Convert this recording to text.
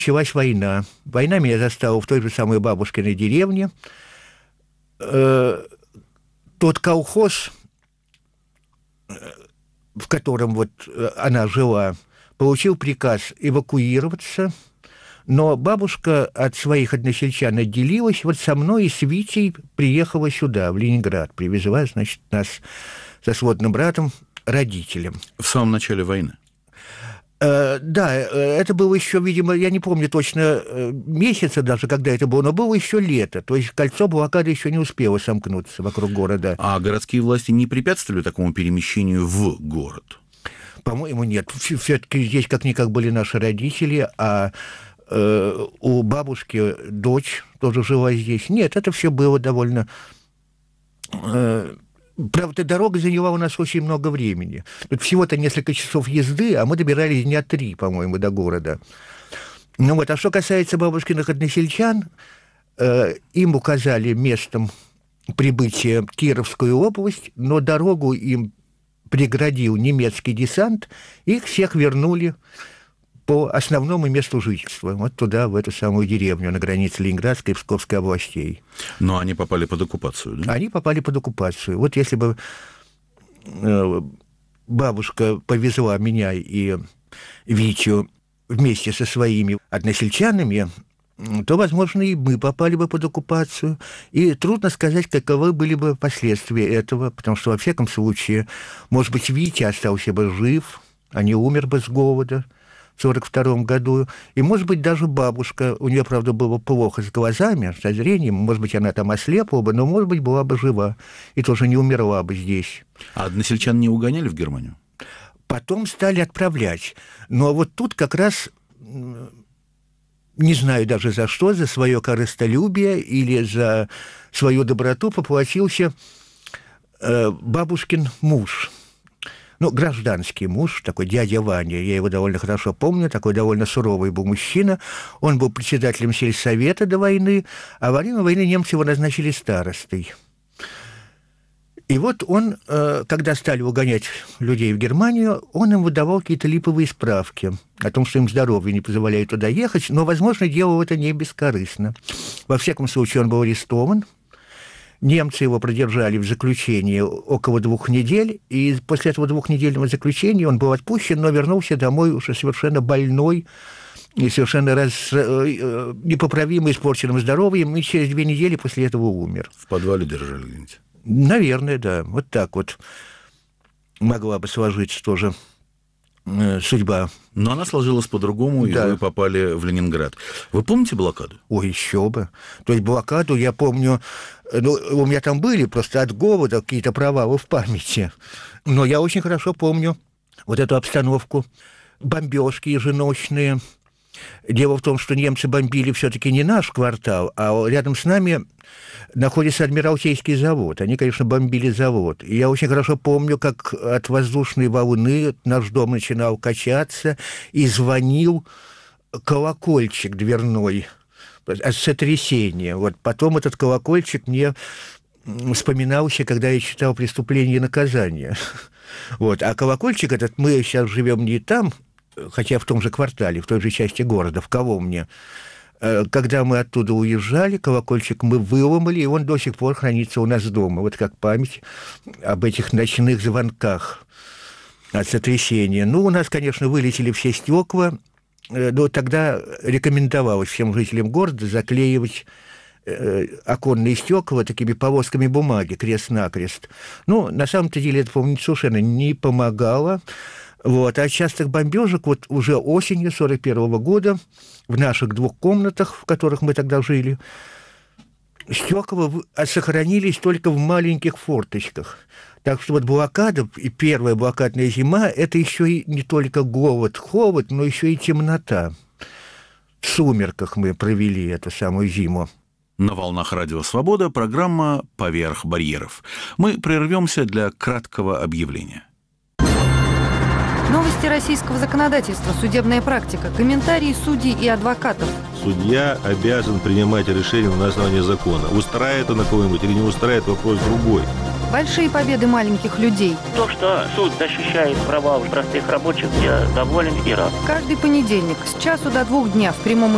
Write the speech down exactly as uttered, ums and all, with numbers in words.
Началась война. Война меня застала в той же самой бабушкиной деревне. Э, тот колхоз, в котором вот она жила, получил приказ эвакуироваться, но бабушка от своих односельчан отделилась, вот со мной и с Витей приехала сюда, в Ленинград, привезла, значит, нас со сводным братом родителям. В самом начале войны? Uh, да, это было еще, видимо, я не помню точно месяца даже, когда это было, но было еще лето. То есть кольцо блокады еще не успело сомкнуться вокруг города. А городские власти не препятствовали такому перемещению в город? По-моему, нет. Все-таки здесь как-никак были наши родители, а э, у бабушки дочь тоже жила здесь. Нет, это все было довольно... Э, Правда, дорога заняла у нас очень много времени. Тут всего-то несколько часов езды, а мы добирались дня три, по-моему, до города. Ну вот, а что касается бабушкиных односельчан, э, им указали местом прибытия Кировскую область, но дорогу им преградил немецкий десант, и их всех вернули по основному месту жительства, вот туда, в эту самую деревню на границе Ленинградской и Псковской областей. Но они попали под оккупацию, да? Они попали под оккупацию. Вот если бы э, бабушка повезла меня и Витю вместе со своими односельчанами, то, возможно, и мы попали бы под оккупацию. И трудно сказать, каковы были бы последствия этого, потому что, во всяком случае, может быть, Витя остался бы жив, а не умер бы с голода в сорок втором году. И, может быть, даже бабушка, у нее, правда, было плохо с глазами, со зрением, может быть, она там ослепла бы, но, может быть, была бы жива и тоже не умерла бы здесь. А односельчан не угоняли в Германию? Потом стали отправлять. Но вот тут как раз, не знаю даже за что, за свое корыстолюбие или за свою доброту поплатился э, бабушкин муж. Ну, гражданский муж, такой дядя Ваня, я его довольно хорошо помню, такой довольно суровый был мужчина. Он был председателем сельсовета до войны, а во время войны немцы его назначили старостой. И вот он, когда стали угонять людей в Германию, он им выдавал какие-то липовые справки о том, что им здоровье не позволяет туда ехать, но, возможно, делал это не бескорыстно. Во всяком случае, он был арестован. Немцы его продержали в заключении около двух недель, и после этого двухнедельного заключения он был отпущен, но вернулся домой уже совершенно больной и совершенно раз, непоправимо испорченным здоровьем, и через две недели после этого умер. В подвале держали где-нибудь? Наверное, да. Вот так вот могла бы сложиться тоже э, судьба. Но она сложилась по-другому, да. И вы попали в Ленинград. Вы помните блокаду? Ой, еще бы. То есть блокаду я помню... Ну, у меня там были просто от голода какие-то провалы в памяти. Но я очень хорошо помню вот эту обстановку. Бомбежки еженочные. Дело в том, что немцы бомбили все-таки не наш квартал, а рядом с нами находится Адмиралтейский завод. Они, конечно, бомбили завод. И я очень хорошо помню, как от воздушной волны наш дом начинал качаться, и звонил колокольчик дверной от сотрясения. Вот потом этот колокольчик мне вспоминался, когда я читал «Преступление и наказание». Вот. А колокольчик этот, мы сейчас живем не там, хотя в том же квартале, в той же части города, в Коломне. Когда мы оттуда уезжали, колокольчик мы выломали, и он до сих пор хранится у нас дома. Вот как память об этих ночных звонках от сотрясения. Ну, у нас, конечно, вылетели все стекла, но тогда рекомендовалось всем жителям города заклеивать оконные стекла такими полосками бумаги, крест-накрест. Ну, на самом-то деле это, по-моему, совершенно не помогало. Вот. А от частых бомбежек вот уже осенью сорок первого года в наших двух комнатах, в которых мы тогда жили, стекла сохранились только в маленьких форточках. Так что вот блокада и первая блокадная зима – это еще и не только голод, холод, но еще и темнота. В сумерках мы провели эту самую зиму. На волнах Радио Свобода программа «Поверх барьеров». Мы прервемся для краткого объявления. Новости российского законодательства, судебная практика, комментарии судей и адвокатов. Судья обязан принимать решение на основании закона. Устраивает он кого-нибудь или не устраивает, вопрос другой. Большие победы маленьких людей. То, что суд защищает права простых рабочих, я доволен и рад. Каждый понедельник с часу до двух дня в прямом